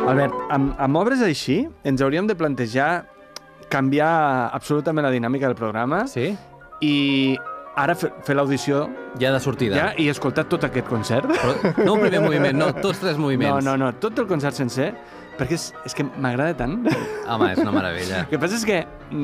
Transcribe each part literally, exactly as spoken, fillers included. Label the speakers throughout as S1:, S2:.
S1: Albert, amb, amb obres així ens hauríem de plantejar canviar absolutament la dinàmica del programa
S2: Sí?
S1: i ara fer, fer l'audició
S2: Ja de sortida.
S1: ja, i escoltar tot aquest concert.
S2: Però no un primer moviment, no, tots tres moviments.
S1: No, no, no, tot el concert sencer, perquè és, és que m'agrada tant.
S2: Home, és una meravella.
S1: El que passa és que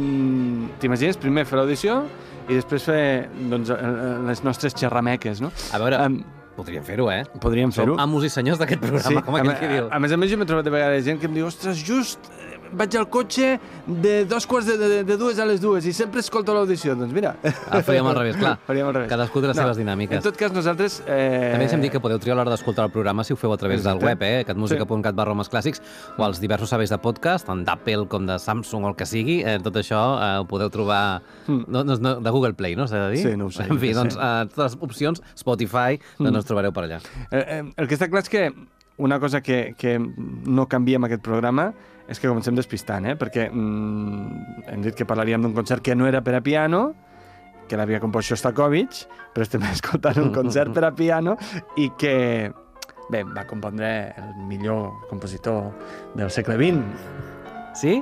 S1: mm, t'imagines primer fer l'audició i després fer doncs, les nostres xerrameques, no?
S2: A veure,
S1: Um,
S2: podríem fer-ho, eh?
S1: podríem fer-ho.
S2: Som amos i senyors d'aquest programa, com
S1: a,
S2: aquell que diu.
S1: a, a més a més, jo m'he trobat de vegades gent que em diu ostres, just eh, vaig al cotxe de dos quarts de, de, de dues a les dues i sempre escolto l'audició. Doncs mira...
S2: Ah, faríem al revés, clar.
S1: Faríem al revés.
S2: Cadascú té les
S1: No,
S2: seves dinàmiques.
S1: En tot cas, nosaltres... Eh...
S2: També deixem dir que podeu triar a l'hora d'escoltar el programa si ho feu a través
S1: Exacte.
S2: del web, eh? catmusica punt cat barra homes clàssics, o els diversos serveis de podcast, tant d'Apple com de Samsung o el que sigui. Eh, tot això eh, ho podeu trobar
S1: Mm.
S2: no, no, no, de Google Play, no? S'ha de dir?
S1: Sí, no ho sé,
S2: En fi,
S1: no
S2: doncs,
S1: sé.
S2: eh, totes les opcions, Spotify, doncs
S1: Mm.
S2: ens trobareu per allà.
S1: Eh, eh, el que està clar és que una cosa que, que no canvia amb aquest programa és que comencem despistant, eh? perquè mm, hem dit que parlaríem d'un concert que no era per a piano, que l'havia compost Shostakovich, però estem escoltant un concert per a piano i que, bé, va compondre el millor compositor del segle vint.
S2: Sí?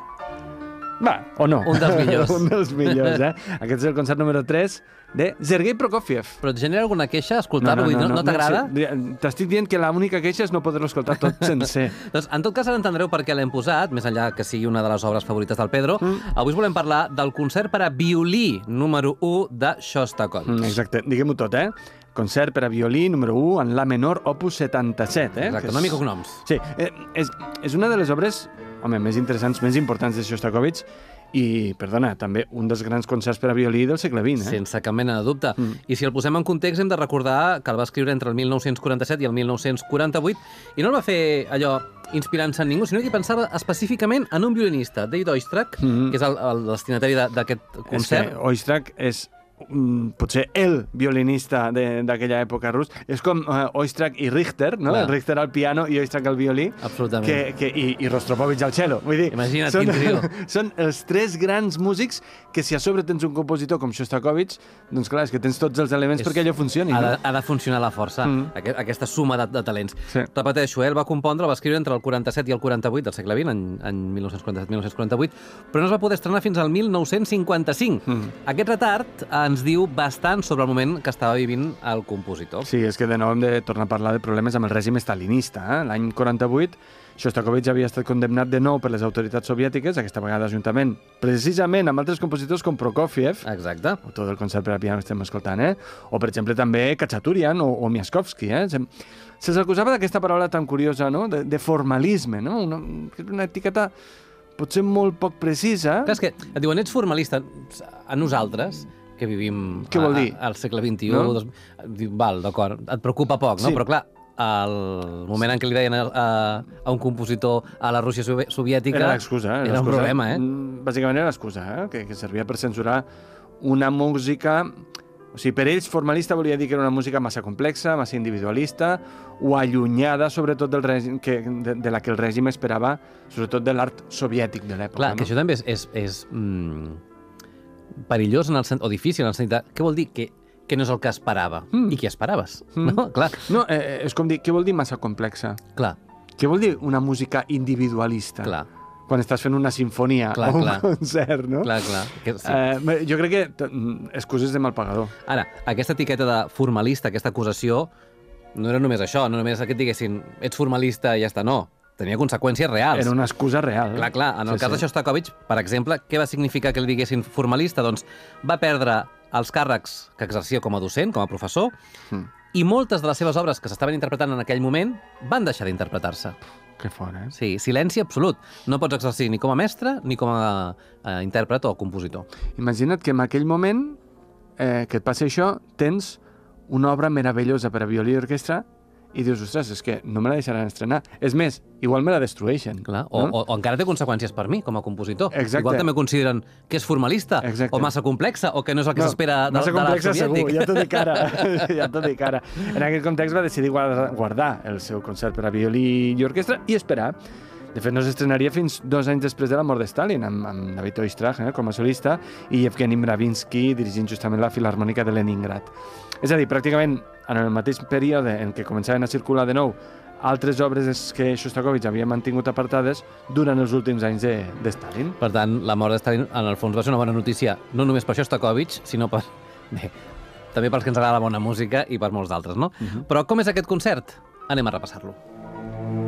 S1: Va, o no?
S2: Un dels millors.
S1: un dels millors, eh? Aquest és el concert número tres de Sergei Prokofiev.
S2: Però et genera alguna queixa escoltar-lo? Vull dir, No, no, t'agrada?
S1: sí, T'estic dient que l'única queixa és no poder-lo escoltar tot sencer.
S2: Doncs, en tot cas, ara entendreu per què l'hem posat, més enllà que sigui una de les obres favorites del Pedro.
S1: Mm.
S2: Avui us volem parlar del concert per a violí número u de Shostakovich.
S1: Mm, exacte, diguem-ho tot, eh? Concert per a violí número u en la menor, opus setanta-set, eh?
S2: Exacte,
S1: Que és-
S2: nom i cognoms.
S1: Sí, eh, és, és una de les obres, home, més interessants, més importants de Shostakovich i, perdona, també un dels grans concerts per a violí del segle vint, eh?
S2: Sense cap mena de dubte.
S1: Mm.
S2: I si el posem en context, hem de recordar que el va escriure entre el mil nou-cents quaranta-set i el mil nou-cents quaranta-vuit, i no el va fer allò inspirant-se en ningú, sinó que pensava específicament en un violinista, David Oistrakh,
S1: Mhm.
S2: que és el, el destinatari de- d'aquest
S1: És
S2: concert.
S1: que Oistrakh és mm, potser el violinista de- d'aquella època rus. És com uh, Oistrakh i Richter, no?
S2: Clar.
S1: Richter al piano i Oistrakh al violí.
S2: Absolutament.
S1: Que, que, i, i Rostropovich al cello. Vull dir,
S2: Imagina't
S1: són,
S2: quin trio.
S1: són els tres grans músics que si a sobre tens un compositor com Shostakovich, doncs clar, és que tens tots els elements
S2: És-
S1: perquè allò funcioni.
S2: Ha de,
S1: No?
S2: ha de funcionar a la força,
S1: Mm.
S2: aquest, aquesta suma de, de talents.
S1: Sí.
S2: Repeteixo, eh, el va compondre, el va escriure entre el quaranta-set i el quaranta-vuit del segle vint, en, en mil nou-cents quaranta-set mil nou-cents quaranta-vuit, però no es va poder estrenar fins al mil nou-cents cinquanta-cinc.
S1: Mm.
S2: Aquest retard ens diu bastant sobre el moment que estava vivint el compositor.
S1: Sí, és que de nou hem de tornar a parlar de problemes amb el règim estalinista. Eh? L'any quaranta-vuit, Shostakovich havia estat condemnat de nou per les autoritats soviètiques, aquesta vegada juntament, precisament amb altres compositors com Prokofiev,
S2: Exacte.
S1: autor del concert per a piano que estem escoltant, eh? o per exemple també Khachaturian o, o Miaskovsky. Eh? Se- Se'ls acusava d'aquesta paraula tan curiosa, no? de, de formalisme, no? una, una etiqueta potser molt poc precisa.
S2: Clar, és que et diuen, ets formalista. A nosaltres, que vivim
S1: Què vol dir?
S2: a, a, al segle vint-i-u,
S1: No?
S2: doncs, diu, val, d'acord, et preocupa poc, no?
S1: Sí.
S2: Però clar, el moment en què li deien a, a, a un compositor a la Rússia sovi- soviètica...
S1: Era l'excusa, eh?
S2: Era un
S1: l'excusa.
S2: problema, eh?
S1: Mm, Bàsicament era l'excusa, eh? que, que servia per censurar una música... O sigui, per ells, formalista volia dir que era una música massa complexa, massa individualista, o allunyada, sobretot, del règim, que, de, de la que el règim esperava, sobretot de l'art soviètic de l'època.
S2: Clar,
S1: no?
S2: que això també és, és, és mm, perillós en el sentit, o difícil en el sentit de... Què vol dir que, que no és el que esperava?
S1: Mm.
S2: I què esperaves?
S1: Mm.
S2: No? Clar,
S1: No, eh, és com dir, què vol dir massa complexa?
S2: clar,
S1: Què vol dir una música individualista?
S2: clar,
S1: Quan estàs fent una sinfonia
S2: Clar,
S1: o un
S2: clar.
S1: concert, no?
S2: clar, clar. Que, sí.
S1: Eh, bé, jo crec que t- mm, excuses de mal pagador.
S2: Ara, aquesta etiqueta de formalista, aquesta acusació, no era només això, no només que et diguessin ets formalista i ja està, no. Tenia conseqüències reals.
S1: Era una excusa real.
S2: Clar, clar, en el
S1: Sí,
S2: cas
S1: sí.
S2: de Shostakovich, per exemple, què va significar que li diguessin formalista? Doncs va perdre els càrrecs que exercia com a docent, com a professor,
S1: Mm.
S2: i moltes de les seves obres que s'estaven interpretant en aquell moment van deixar d'interpretar-se.
S1: Que fort, eh?
S2: Sí, silenci absolut. No pots exercir ni com a mestre ni com a, a intèrpret o compositor.
S1: Imagina't que en aquell moment eh, que et passa això, tens una obra meravellosa per a violí i orquestra i dius, ostres, és que no me la deixaran estrenar. És més, igual me la destrueixen.
S2: Clar, o,
S1: no?
S2: o, o encara té conseqüències per mi, com a compositor.
S1: Exacte.
S2: Igual també consideren que és formalista,
S1: Exacte.
S2: o massa complexa, o que no és el que
S1: No,
S2: s'espera de,
S1: massa
S2: de l'art
S1: complexa segur,
S2: soviètic.
S1: ja t'ho dic ara. ja t'ho dic ara. En aquest context va decidir guardar, guardar el seu concert per a violí i orquestra i esperar. De fet, no s'estrenaria fins dos anys després de la mort de Stalin, amb, amb David Oistrakh eh, com a solista i Yevgeny Mravinsky dirigint justament la Filharmònica de Leningrad. És a dir, pràcticament en el mateix període en què començaven a circular de nou altres obres que Shostakovich havia mantingut apartades durant els últims anys de, de Stalin.
S2: Per tant, la mort de Stalin, en el fons, va ser una bona notícia, no només per Shostakovich, sinó per... Bé, també pels que ens agrada la bona música i per molts d'altres, no? Uh-huh. Però com és aquest concert? Anem a repassar-lo.